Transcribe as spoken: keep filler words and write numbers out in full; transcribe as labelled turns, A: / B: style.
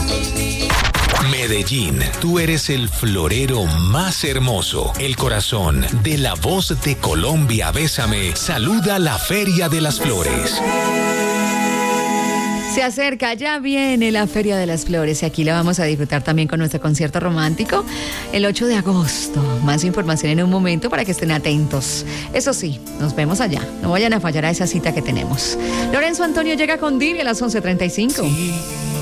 A: Medellín, tú eres el florero más hermoso, el corazón de la voz de Colombia. Bésame, saluda la Feria de las Flores.
B: Se acerca, ya viene la Feria de las Flores y aquí la vamos a disfrutar también con nuestro concierto romántico el ocho de agosto. Más información en un momento para que estén atentos. Eso sí, nos vemos allá. No vayan a fallar a esa cita que tenemos. Lorenzo Antonio llega con Divi a las once treinta y cinco.
A: Sí.